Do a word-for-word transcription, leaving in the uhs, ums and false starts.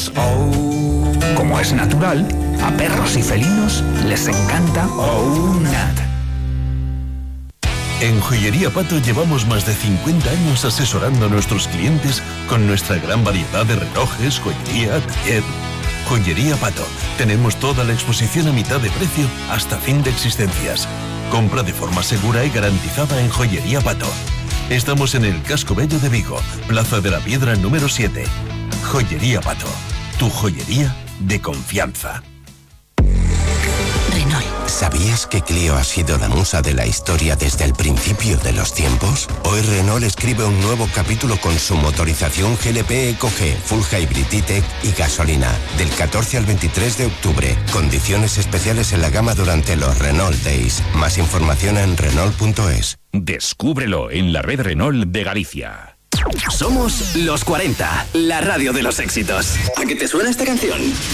Pues, oh, como es natural, a perros y felinos les encanta Oh Nat. En Joyería Pato llevamos más de cincuenta años asesorando a nuestros clientes con nuestra gran variedad de relojes, joyería, taller. Joyería Pato. Tenemos toda la exposición a mitad de precio hasta fin de existencias. Compra de forma segura y garantizada en Joyería Pato. Estamos en el Casco Bello de Vigo, Plaza de la Piedra número siete. Joyería Pato. Tu joyería de confianza. Renault. ¿Sabías que Clio ha sido la musa de la historia desde el principio de los tiempos? Hoy Renault escribe un nuevo capítulo con su motorización G L P Eco G, Full Hybrid E-Tech y gasolina. Del catorce al veintitrés de octubre. Condiciones especiales en la gama durante los Renault Days. Más información en Renault punto es. Descúbrelo en la red Renault de Galicia. Somos los cuarenta, la radio de los éxitos. ¿A qué te suena esta canción?